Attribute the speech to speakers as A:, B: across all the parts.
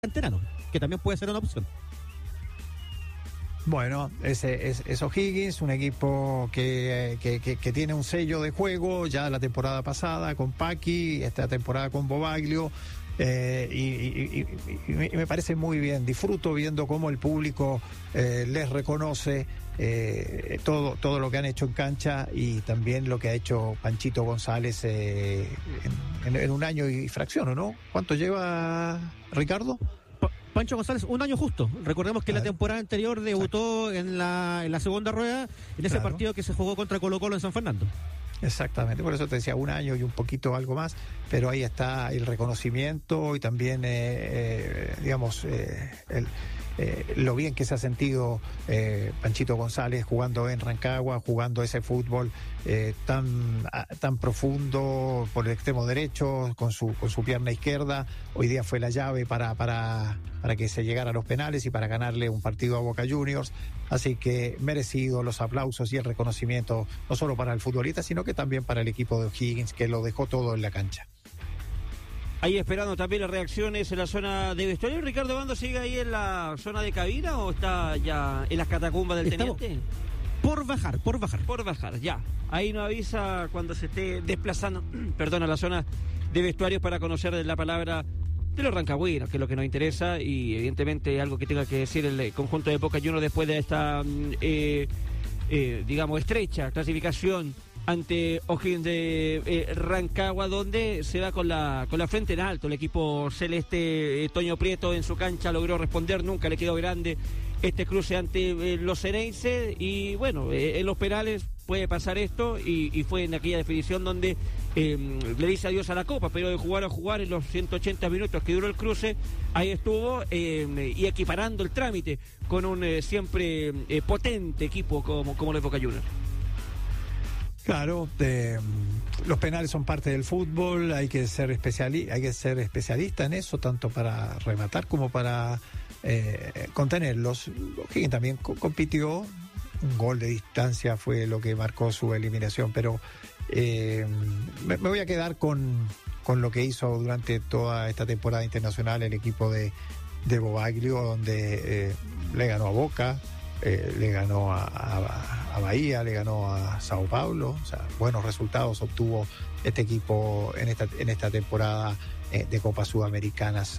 A: canterano, que también puede ser una opción.
B: Bueno, es O'Higgins, un equipo que tiene un sello de juego ya la temporada pasada con Paqui, esta temporada con Bobaglio, y me parece muy bien. Disfruto viendo cómo el público les reconoce todo lo que han hecho en cancha y también lo que ha hecho Panchito González en un año y fracción, ¿no? ¿Cuánto lleva, Ricardo?
A: Pancho González, un año justo. Recordemos que la temporada anterior debutó en la segunda rueda, en ese partido que se jugó contra Colo-Colo en San Fernando. Exactamente, por eso te decía un año y un poquito algo más, pero ahí está el reconocimiento y también, lo bien que se ha sentido Panchito González jugando en Rancagua, jugando ese fútbol tan profundo por el extremo derecho, con su pierna izquierda. Hoy día fue la llave para que se llegara a los penales y para ganarle un partido a Boca Juniors. Así que merecido los aplausos y el reconocimiento, no solo para el futbolista, sino que también para el equipo de O'Higgins, que lo dejó todo en la cancha.
C: Ahí esperando también las reacciones en la zona de vestuario. ¿Ricardo Bando sigue ahí en la zona de cabina o está ya en las catacumbas del teniente?
A: Por bajar.
C: Por bajar, ya. Ahí nos avisa cuando se esté desplazando, a la zona de vestuarios para conocer la palabra de los rancagüinos, que es lo que nos interesa, y evidentemente algo que tenga que decir el conjunto de Boca Juniors después de esta, estrecha clasificación ante O'Higgins de Rancagua, donde se va con la frente en alto. El equipo celeste, Toño Prieto en su cancha logró responder, nunca le quedó grande este cruce ante los Xeneize, y bueno, en los penales puede pasar esto, y fue en aquella definición donde le dice adiós a la Copa, pero de jugar a jugar en los 180 minutos que duró el cruce, ahí estuvo, y equiparando el trámite con un siempre potente equipo como el Boca Juniors.
B: Claro, los penales son parte del fútbol, hay que ser especialista en eso, tanto para rematar como para contenerlos. O'Higgins también compitió, un gol de distancia fue lo que marcó su eliminación, pero me voy a quedar con lo que hizo durante toda esta temporada internacional el equipo de Bobaglio, donde le ganó a Boca, le ganó a Bahía, le ganó a Sao Paulo. O sea, buenos resultados obtuvo este equipo en esta temporada de Copas Sudamericanas.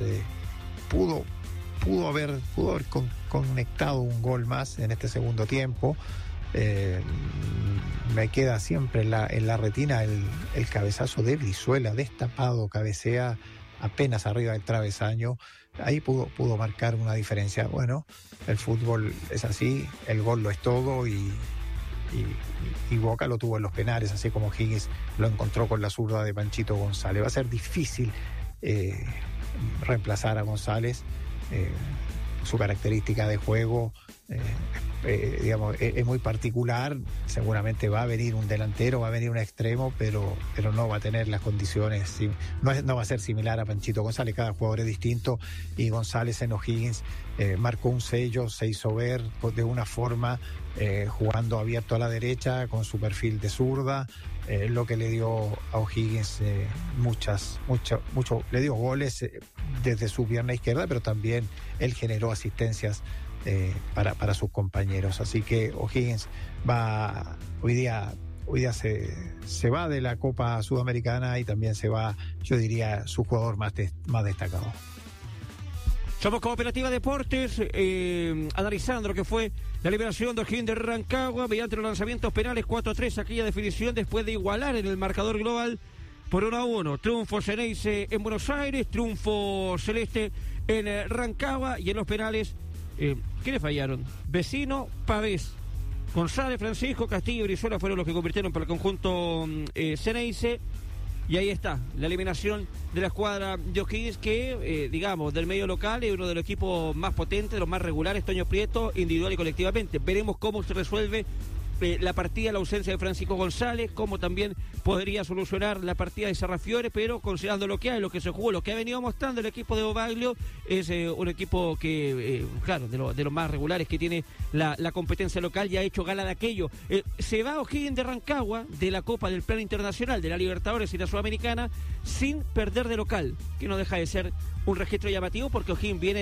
B: Pudo haber conectado un gol más en este segundo tiempo. Me queda siempre en la retina el cabezazo de Brizuela, destapado, cabecea apenas arriba del travesaño. Ahí pudo marcar una diferencia. Bueno, el fútbol es así, el gol lo es todo, y Boca lo tuvo en los penales, así como Higgins lo encontró con la zurda de Panchito González. Va a ser difícil reemplazar a González. Su característica de juego es muy particular. Seguramente va a venir un delantero, va a venir un extremo, pero no va a tener las condiciones, no va a ser similar a Panchito González. Cada jugador es distinto, y González en O'Higgins marcó un sello, se hizo ver de una forma, jugando abierto a la derecha con su perfil de zurda, lo que le dio a O'Higgins le dio goles desde su pierna izquierda, pero también él generó asistencias para sus compañeros. Así que O'Higgins hoy día se va de la Copa Sudamericana, y también se va, yo diría, su jugador más destacado.
C: Somos Cooperativa Deportes, analizando lo que fue la liberación de O'Higgins de Rancagua mediante los lanzamientos penales 4-3, aquella definición después de igualar en el marcador global por 1-1. Triunfo Xeneize en Buenos Aires, triunfo celeste en Rancagua, y en los penales, ¿quiénes fallaron? Vecino, Pavés, González, Francisco, Castillo y Brizuela fueron los que convirtieron para el conjunto Xeneize. Y ahí está, la eliminación de la escuadra de O'Higgins, que, del medio local, es uno de los equipos más potentes, de los más regulares, Toño Prieto, individual y colectivamente. Veremos cómo se resuelve la partida, la ausencia de Francisco González, cómo también podría solucionar la partida de Sarrafiore, pero considerando lo que hay, lo que se jugó, lo que ha venido mostrando el equipo de Bobaglio, es un equipo que, de los más regulares, que tiene la competencia local y ha hecho gala de aquello. Se va O'Higgins de Rancagua de la Copa del Plano Internacional, de la Libertadores y la Sudamericana, sin perder de local, que no deja de ser un registro llamativo porque O'Higgins viene